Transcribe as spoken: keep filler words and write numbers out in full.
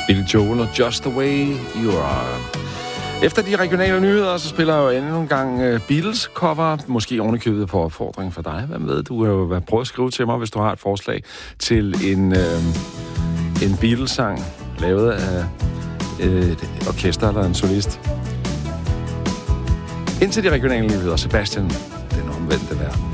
Billy Joel og Just the Way You Are. Efter de regionale nyheder, så spiller jeg jo endnu en gang Beatles-cover, måske ovenikøbet på opfordring for dig. Hvem ved, du kan jo prøve at skrive til mig, hvis du har et forslag til en, øh, en Beatles-sang, lavet af et orkester eller en solist. Indtil de regionale nyheder, Sebastian, den omvendte verden.